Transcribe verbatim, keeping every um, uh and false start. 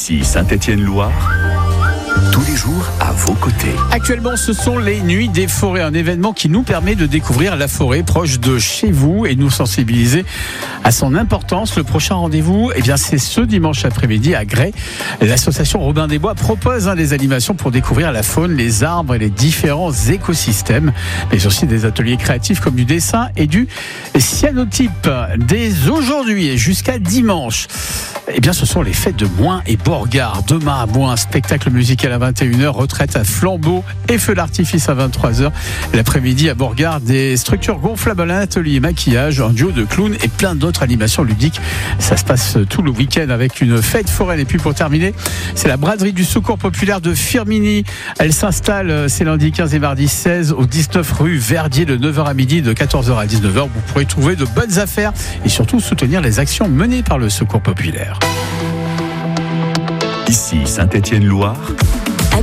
Ici Saint-Étienne-Loire, tous les jours à vos côtés. Actuellement, ce sont les Nuits des Forêts, un événement qui nous permet de découvrir la forêt proche de chez vous et nous sensibiliser à son importance. Le prochain rendez-vous, eh bien, c'est ce dimanche après-midi à Grès. L'association Robin des Bois propose hein, des animations pour découvrir la faune, les arbres et les différents écosystèmes, mais aussi des ateliers créatifs comme du dessin et du cyanotype. Dès aujourd'hui et jusqu'à dimanche, eh bien, ce sont les fêtes de Moin et Borgard. Demain à Moin, spectacle musical à vingt et une heures, retraite à flambeau et feu d'artifice à vingt-trois heures. L'après-midi à Borgard, des structures gonflables, un atelier maquillage, un duo de clowns et plein d'autres animations ludiques. Ça se passe tout le week-end avec une fête foraine. Et puis pour terminer, c'est la braderie du Secours Populaire de Firminy. Elle s'installe, c'est lundi quinze et mardi seize au dix-neuf rue Verdier de neuf heures à midi, de quatorze heures à dix-neuf heures. Vous pourrez trouver de bonnes affaires et surtout soutenir les actions menées par le Secours Populaire. Ici Saint-Étienne-Loire,